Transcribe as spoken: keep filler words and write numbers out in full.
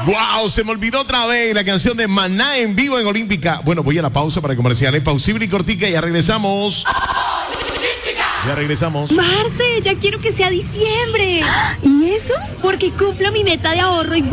Wow, se me olvidó otra vez la canción de Maná en vivo en Olímpica. Bueno, voy a la pausa para comerciales. Pausible y cortica y ya regresamos. Ya regresamos. Marce, ya quiero que sea diciembre. ¿Y eso? Porque cumplo mi meta de ahorro y